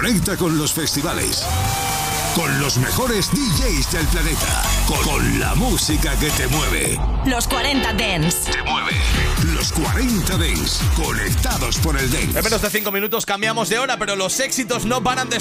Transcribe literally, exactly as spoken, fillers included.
Conecta con los festivales, con los mejores D Js del planeta, con, con la música que te mueve. Los cuarenta Dance. Te mueve. Los cuarenta Dance, conectados por el Dance. En menos de cinco minutos cambiamos de hora, pero los éxitos no paran de